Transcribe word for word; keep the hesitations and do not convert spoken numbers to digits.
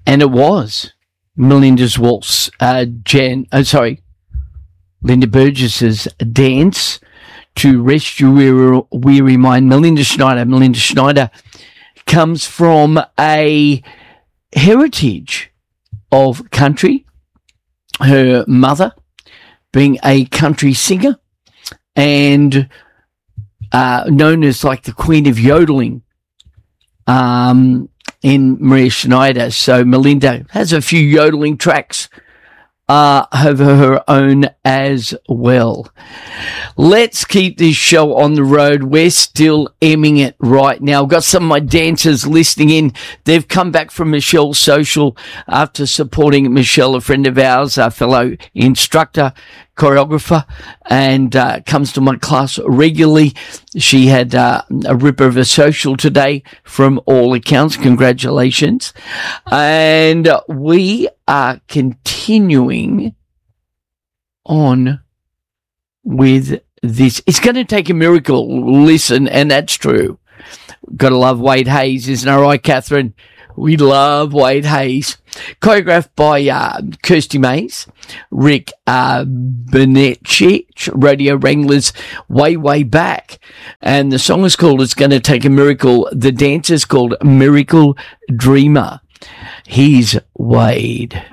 And it was Melinda's waltz, uh, Jan, oh, sorry, Linda Burgess's dance to Rest Your Weary, weary Mind. Melinda Schneider. Melinda Schneider comes from a heritage of country. Her mother being a country singer and uh, known as like the Queen of Yodeling um, in Maria Schneider. So Melinda has a few yodeling tracks uh, of her own as well. Let's keep this show on the road. We're still aiming it right now. I've got some of my dancers listening in. They've come back from Michelle's social after supporting Michelle, a friend of ours, a fellow instructor, choreographer, and uh, comes to my class regularly. She had uh, a ripper of a social today from all accounts. Congratulations. And we are continuing on with this. It's going to take a miracle. Listen, and that's true. Gotta love Wade Hayes, isn't that right, Catherine? We love Wade Hayes. Choreographed by uh, Kirsty Mays, Rick uh, Benetchich, Rodeo Wranglers, way, way back. And the song is called It's Gonna Take a Miracle. The dance is called Miracle Dreamer. He's Wade.